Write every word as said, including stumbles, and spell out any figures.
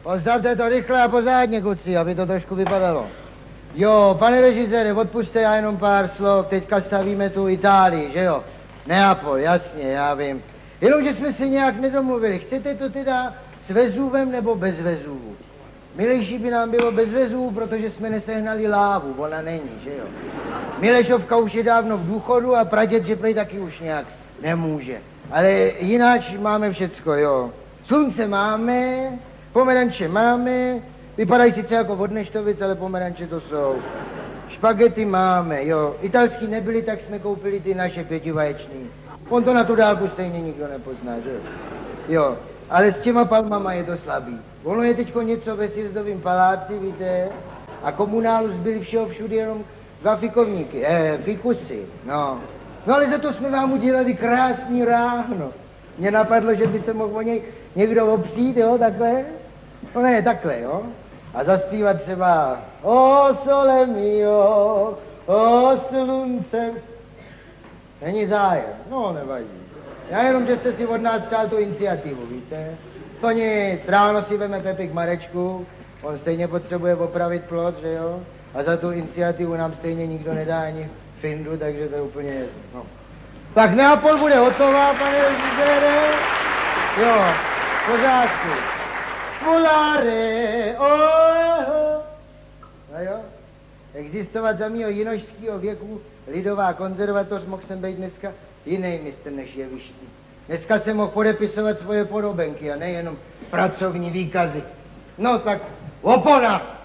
Postavte to rychle a pořádně, kuci, aby to trošku vypadalo. Jo, pane režisére, odpuste já jenom pár slov, teďka stavíme tu Itálii, že jo? Neapol, jasně, já vím. Jenomže jsme se nějak nedomluvili, chcete to teda s Vezuvem nebo bez Vezuvu? Milejší by nám bylo bez Vezuvu, protože jsme nesehnali lávu, ona není, že jo? Milešovka už je dávno v důchodu a pradět, že prej taky už nějak nemůže. Ale jináč máme všecko, jo. Slunce máme, pomeranče máme, vypadají sice jako od neštovic, ale pomeranče to jsou. Špagety máme, jo. Italský nebyly, tak jsme koupili ty naše pětivaječný. On to na tu dálku stejně nikdo nepozná, že jo. Jo, ale s těma palmama je to slabý. Ono je teďko něco ve Sjezdovým paláci, víte, a komunálu zbyli všeho všude jenom dva fikovníky, eh, fikusy, no. No ale za to jsme vám udělali krásný ráhno. Mně napadlo, že by se mohl o něj někdo opřít, jo, takhle. No ne, takhle, jo. A zaspívat třeba O sole mio, o slunce. Není zájem, no nevadí. Já jenom, že jste si od nás přál tu iniciativu, víte. To nic, ráno si veme Pepik Marečku, on stejně potřebuje opravit plot, že jo. A za tu iniciativu nám stejně nikdo nedá ani findu, takže to je úplně jedno. No. Tak Neapol bude hotová, pane režisére. Jo, v pořádku. Volare, oh. No jo, existovat za mýho jinožského věku lidová konzervatoř, mohl jsem být dneska jiný mistr než jeviští. Dneska jsem mohl podepisovat svoje podobenky a nejenom pracovní výkazy. No tak opona!